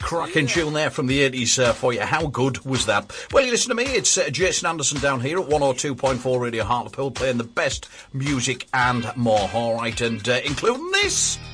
cracking tune there from the 80s for you. How good was that? Well, you listen to me, it's Jason Anderson down here at 102.4 Radio Hartlepool playing the best music and more. All right, and including this.